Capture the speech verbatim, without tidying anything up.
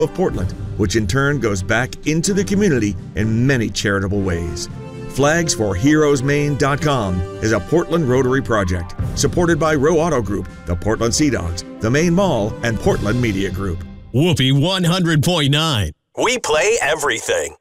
of Portland, which in turn goes back into the community in many charitable ways. Flags for Heroes Maine dot com is a Portland Rotary project supported by Row Auto Group, the Portland Sea Dogs, the Maine Mall, and Portland Media Group. Whoopee one hundred point nine. We play everything.